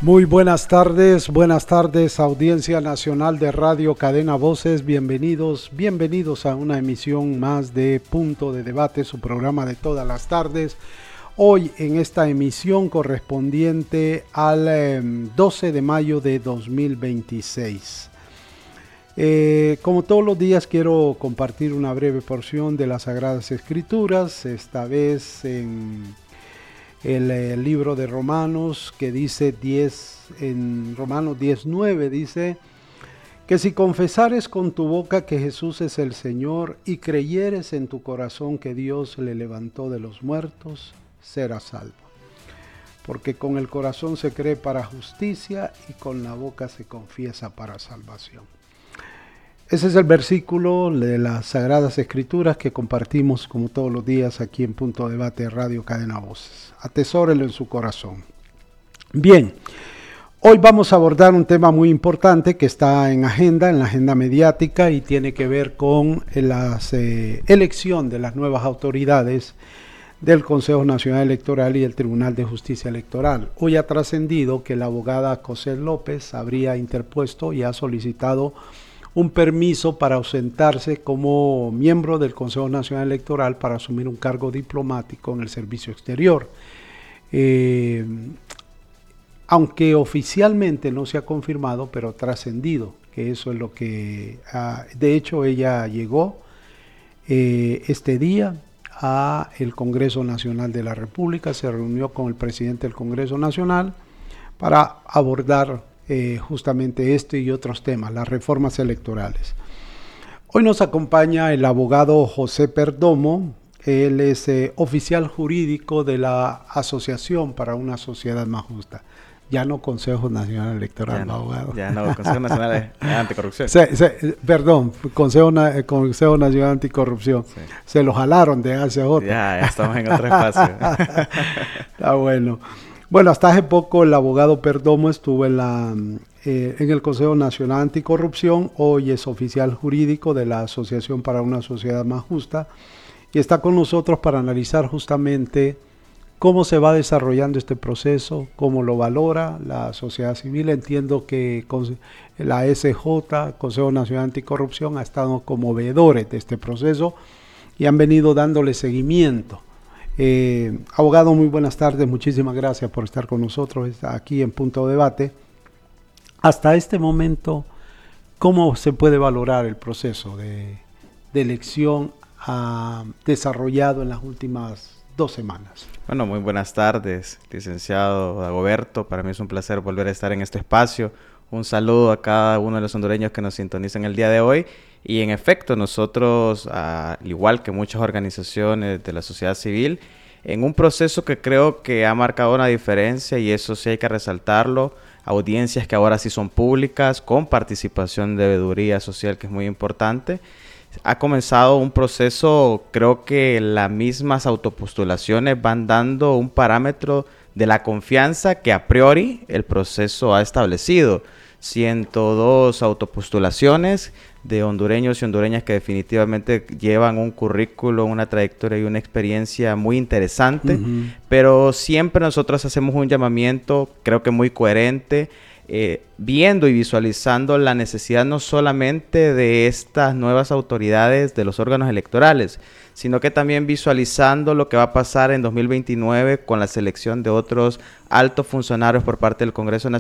Muy buenas tardes, audiencia nacional de Radio Cadena Voces, bienvenidos a una emisión más de Punto de Debate, su programa de todas las tardes. Hoy en esta emisión correspondiente al 12 de mayo de 2026. Como todos los días quiero compartir una breve porción de las Sagradas Escrituras, esta vez en el libro de Romanos, que dice en Romanos 10:9 dice que si confesares con tu boca que Jesús es el Señor y creyeres en tu corazón que Dios le levantó de los muertos, serás salvo. Porque con el corazón se cree para justicia y con la boca se confiesa para salvación. Ese es el versículo de las Sagradas Escrituras que compartimos como todos los días aquí en Punto de Debate Radio Cadena Voces. Atesórelo en su corazón. Bien, hoy vamos a abordar un tema muy importante que está en la agenda mediática, y tiene que ver con la elección de las nuevas autoridades del Consejo Nacional Electoral y el Tribunal de Justicia Electoral. Hoy ha trascendido que la abogada Cosette López habría interpuesto y ha solicitado un permiso para ausentarse como miembro del Consejo Nacional Electoral para asumir un cargo diplomático en el servicio exterior. Aunque oficialmente no se ha confirmado, pero trascendido que eso es lo que... de hecho, ella llegó este día a el Congreso Nacional de la República, se reunió con el presidente del Congreso Nacional para abordar justamente este y otros temas, las reformas electorales. Hoy nos acompaña el abogado José Perdomo. Él es oficial jurídico de la Asociación para una Sociedad Más Justa. Ya no Consejo Nacional Electoral, abogado. Ya no, Consejo Nacional Anticorrupción. Perdón, Consejo Nacional Anticorrupción. Sí. Se lo jalaron de ACJ. Ya estamos en otro espacio. Está bueno. Bueno, hasta hace poco el abogado Perdomo estuvo en el Consejo Nacional Anticorrupción. Hoy es oficial jurídico de la Asociación para una Sociedad Más Justa y está con nosotros para analizar justamente cómo se va desarrollando este proceso, cómo lo valora la sociedad civil. Entiendo que la SJ, Consejo Nacional Anticorrupción, ha estado como veedores de este proceso y han venido dándole seguimiento. Abogado, muy buenas tardes, muchísimas gracias por estar con nosotros aquí en Punto de Debate. Hasta este momento, ¿cómo se puede valorar el proceso de elección desarrollado en las últimas 2 semanas? Bueno, muy buenas tardes, licenciado Dagoberto. Para mí es un placer volver a estar en este espacio. Un saludo a cada uno de los hondureños que nos sintonizan el día de hoy. Y en efecto, nosotros, al igual que muchas organizaciones de la sociedad civil, en un proceso que creo que ha marcado una diferencia, y eso sí hay que resaltarlo, audiencias que ahora sí son públicas, con participación de veeduría social, que es muy importante. Ha comenzado un proceso, creo que las mismas autopostulaciones van dando un parámetro de la confianza que a priori el proceso ha establecido. 102 autopostulaciones de hondureños y hondureñas que definitivamente llevan un currículo, una trayectoria y una experiencia muy interesante, pero siempre nosotros hacemos un llamamiento, creo que muy coherente, viendo y visualizando la necesidad no solamente de estas nuevas autoridades de los órganos electorales, sino que también visualizando lo que va a pasar en 2029 con la selección de otros altos funcionarios por parte del Congreso Nacional